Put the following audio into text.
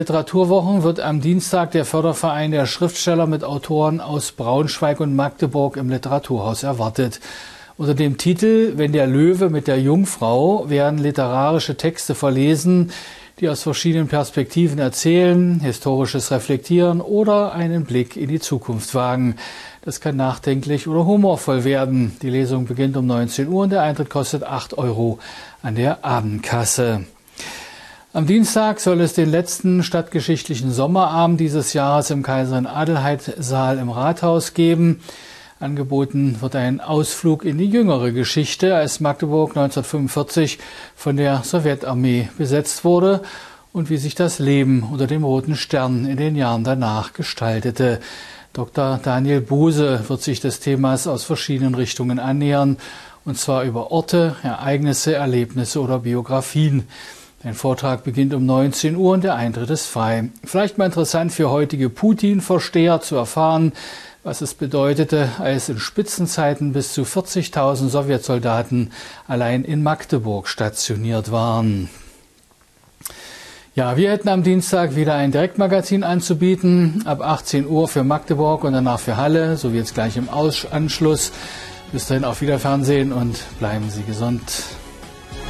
Literaturwochen wird am Dienstag der Förderverein der Schriftsteller mit Autoren aus Braunschweig und Magdeburg im Literaturhaus erwartet. Unter dem Titel »Wenn der Löwe mit der Jungfrau« werden literarische Texte verlesen, die aus verschiedenen Perspektiven erzählen, historisches reflektieren oder einen Blick in die Zukunft wagen. Das kann nachdenklich oder humorvoll werden. Die Lesung beginnt um 19 Uhr und der Eintritt kostet 8 € an der Abendkasse. Am Dienstag soll es den letzten stadtgeschichtlichen Sommerabend dieses Jahres im Kaiserin-Adelheid-Saal im Rathaus geben. Angeboten wird ein Ausflug in die jüngere Geschichte, als Magdeburg 1945 von der Sowjetarmee besetzt wurde und wie sich das Leben unter dem Roten Stern in den Jahren danach gestaltete. Dr. Daniel Buse wird sich des Themas aus verschiedenen Richtungen annähern, und zwar über Orte, Ereignisse, Erlebnisse oder Biografien. Ein Vortrag beginnt um 19 Uhr und der Eintritt ist frei. Vielleicht mal interessant für heutige Putin-Versteher zu erfahren, was es bedeutete, als in Spitzenzeiten bis zu 40.000 Sowjetsoldaten allein in Magdeburg stationiert waren. Ja, wir hätten am Dienstag wieder ein Direktmagazin anzubieten, ab 18 Uhr für Magdeburg und danach für Halle, so wie jetzt gleich im Anschluss. Bis dahin auf Wiederfernsehen und bleiben Sie gesund.